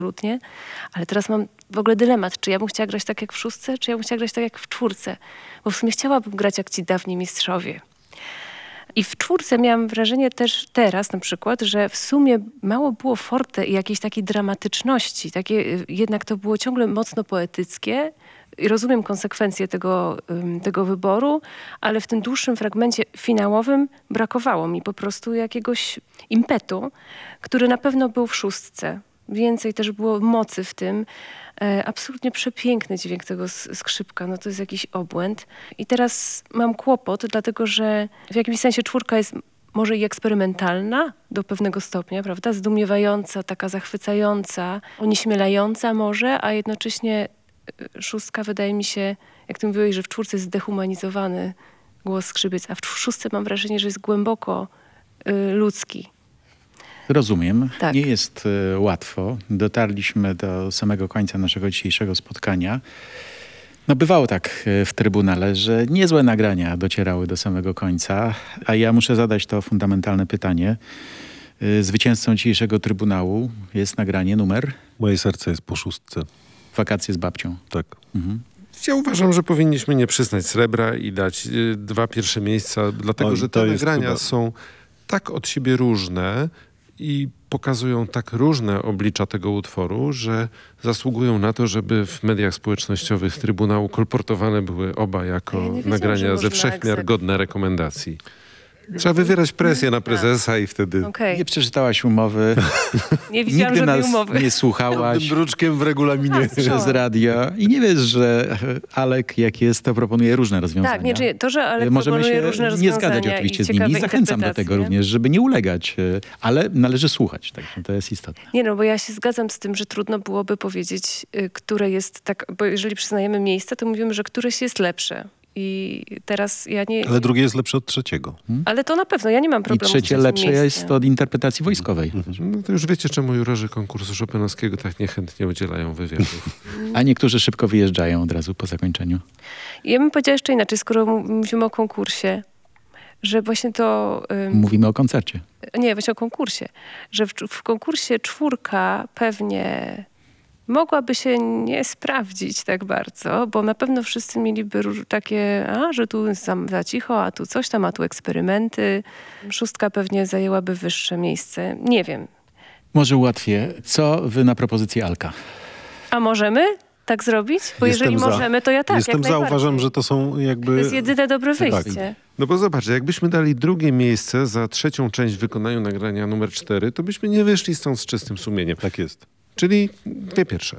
absolutnie. Ale teraz mam w ogóle dylemat, czy ja bym chciała grać tak jak w szóstce, czy ja bym chciała grać tak jak w czwórce. Bo w sumie chciałabym grać jak ci dawni mistrzowie. I w czwórce miałam wrażenie też teraz na przykład, że w sumie mało było forte i jakiejś takiej dramatyczności. Jednak to było ciągle mocno poetyckie. I rozumiem konsekwencje tego wyboru, ale w tym dłuższym fragmencie finałowym brakowało mi po prostu jakiegoś impetu, który na pewno był w szóstce. Więcej też było mocy w tym. Absolutnie przepiękny dźwięk tego skrzypka, no to jest jakiś obłęd. I teraz mam kłopot, dlatego że w jakimś sensie czwórka jest może i eksperymentalna do pewnego stopnia, prawda? Zdumiewająca, taka zachwycająca, onieśmielająca może, a jednocześnie szóstka wydaje mi się, jak ty mówiłeś, że w czwórce jest zdehumanizowany głos skrzypiec, a w szóstce mam wrażenie, że jest głęboko ludzki. Rozumiem. Tak. Nie jest łatwo. Dotarliśmy do samego końca naszego dzisiejszego spotkania. No bywało tak w Trybunale, że niezłe nagrania docierały do samego końca, a ja muszę zadać to fundamentalne pytanie. Zwycięzcą dzisiejszego Trybunału jest nagranie numer? Moje serce jest po szóstce. Wakacje z babcią. Tak. Mhm. Ja uważam, że powinniśmy nie przyznać srebra i dać 2 pierwsze miejsca, dlatego że te nagrania są tak od siebie różne i pokazują tak różne oblicza tego utworu, że zasługują na to, żeby w mediach społecznościowych Trybunału kolportowane były oba jako nagrania ze wszechmiar godne rekomendacji. Trzeba wywierać presję na prezesa i wtedy... Okay. Nie przeczytałaś umowy. Nie widziałam Nigdy żadnej nas umowy. nie słuchałaś. Tym druczkiem w regulaminie. Przez radio. I nie wiesz, że Alek, jak jest, to proponuje różne rozwiązania. Tak, nie, to, że Alek Możemy proponuje się różne nie rozwiązania zgadzać oczywiście i z nimi. I zachęcam do tego interpretacje. również, żeby nie ulegać. Ale należy słuchać. Także to jest istotne. Nie no, bo ja się zgadzam z tym, że trudno byłoby powiedzieć, które jest tak, bo jeżeli przyznajemy miejsce, to mówimy, że któreś jest lepsze. I teraz ja nie... Ale drugie jest lepsze od trzeciego. Ale to na pewno, ja nie mam I problemu z trzecie trzecim lepsze miejscem. jest od interpretacji wojskowej. No to już wiecie, czemu jurorzy konkursu chopinowskiego tak niechętnie udzielają wywiadów. A niektórzy szybko wyjeżdżają od razu po zakończeniu. Ja bym powiedziała jeszcze inaczej, skoro mówimy o konkursie, że właśnie to... Mówimy o koncercie. Nie, właśnie o konkursie. Że w konkursie czwórka pewnie mogłaby się nie sprawdzić tak bardzo, bo na pewno wszyscy mieliby takie, że tu za cicho, a tu coś tam, a tu eksperymenty. Szóstka pewnie zajęłaby wyższe miejsce. Nie wiem. Może ułatwię. Co wy na propozycję Alka? A możemy tak zrobić? Bo jeżeli możemy, to ja tak, Jestem jak za, najbardziej. uważam, że to są jakby... To jest jedyne dobre wyjście. Tak. No bo zobacz, jakbyśmy dali drugie miejsce za trzecią część w wykonaniu nagrania numer 4, to byśmy nie wyszli stąd z czystym sumieniem. Tak jest. Czyli 2 pierwsze.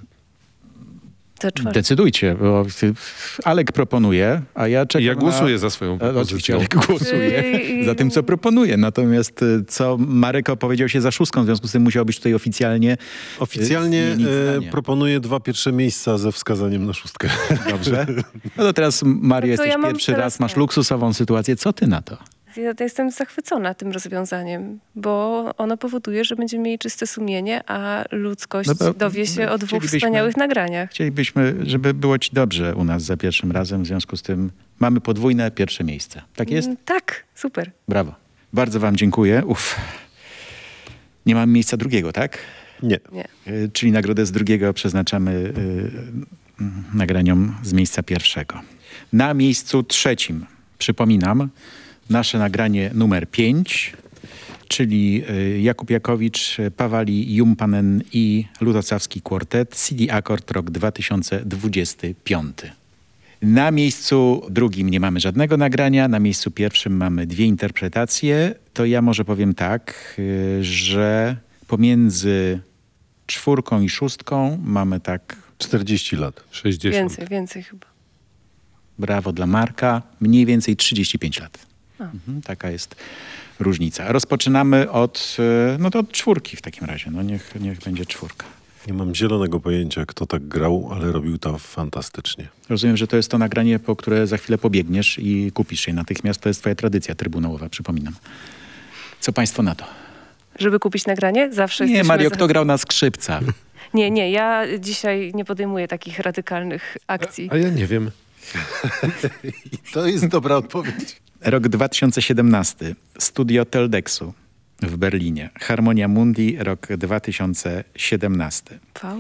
To czwarte. Decydujcie, bo Alek proponuje, a ja czekam Ja głosuję na... za swoją Oczywiście propozycją. Alek głosuje za tym, co proponuje. Natomiast co Marek opowiedział się za szóstką, w związku z tym musiał być tutaj oficjalnie zmienić zdanie. Proponuję 2 pierwsze miejsca ze wskazaniem na szóstkę. Dobrze. No to teraz, Mario, No to jesteś ja mam pierwszy teraz raz, masz tak. luksusową sytuację. Co ty na to? Ja jestem zachwycona tym rozwiązaniem, bo ono powoduje, że będziemy mieli czyste sumienie, a ludzkość dowie się o 2 wspaniałych nagraniach. Chcielibyśmy, żeby było ci dobrze u nas za pierwszym razem, w związku z tym mamy podwójne pierwsze miejsce. Tak jest? Tak, super. Brawo. Bardzo wam dziękuję. Nie mamy miejsca drugiego, tak? Nie. Czyli nagrodę z drugiego przeznaczamy nagraniom z miejsca pierwszego. Na miejscu trzecim, przypominam, nasze nagranie numer 5, czyli Jakub Jakowicz, Pawali Jumpanen i Lutosławski Kwartet, CD Akord, rok 2025. Na miejscu drugim nie mamy żadnego nagrania, na miejscu pierwszym mamy 2 interpretacje. To ja może powiem tak, że pomiędzy czwórką i szóstką mamy tak... 40 lat. 60. Więcej chyba. Brawo dla Marka, mniej więcej 35 lat. Taka jest różnica. Rozpoczynamy od czwórki w takim razie. No niech będzie czwórka. Nie mam zielonego pojęcia, kto tak grał, ale robił to fantastycznie. Rozumiem, że to jest to nagranie, po które za chwilę pobiegniesz i kupisz je natychmiast. To jest twoja tradycja trybunałowa, przypominam. Co państwo na to? Żeby kupić nagranie? Zawsze Nie, jesteśmy Mario, kto grał na skrzypca? Nie, ja dzisiaj nie podejmuję takich radykalnych akcji. A ja nie wiem. I to jest dobra odpowiedź. Rok 2017. Studio Teldexu w Berlinie. Harmonia Mundi, rok 2017.